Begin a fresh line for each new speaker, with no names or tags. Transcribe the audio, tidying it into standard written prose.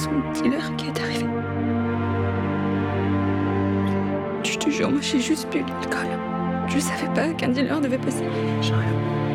son dealer qui est arrivé. Je te jure, moi j'ai juste bu de l'alcool. Je savais pas qu'un dealer devait passer.
J'ai rien.